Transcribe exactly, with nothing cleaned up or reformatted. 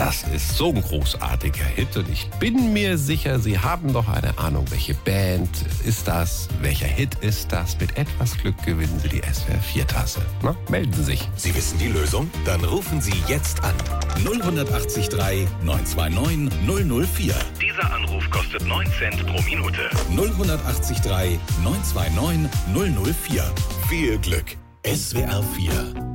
Das ist so ein großartiger Hit und ich bin mir sicher, Sie haben doch eine Ahnung, welche Band ist das, welcher Hit ist das. Mit etwas Glück gewinnen Sie die S W R vier Tasse. Na, melden Sie sich. Sie wissen die Lösung? Dann rufen Sie jetzt an. null acht drei neun zwei neun null null vier. Dieser Anruf kostet neun Cent pro Minute. null acht drei neun zwei neun null null vier. Viel Glück. S W R vier.